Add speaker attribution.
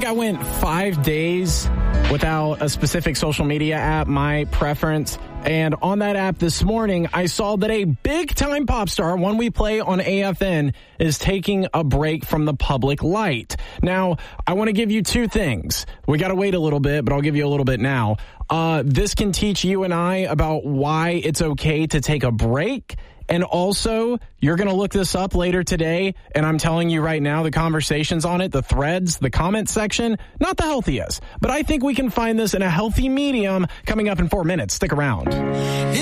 Speaker 1: think I went 5 days without a specific social media app, my preference. And on that app this morning, I saw that a big-time pop star, one we play on AFN, is taking a break from the public light. Now, I want to give you two things. We got to wait a little bit, but I'll give you a little bit now. This can teach you and I about why it's okay to take a break. And also, you're going to look this up later today, and I'm telling you right now, the conversations on it, the threads, the comment section, not the healthiest. But I think we can find this in a healthy medium coming up in 4 minutes. Stick around.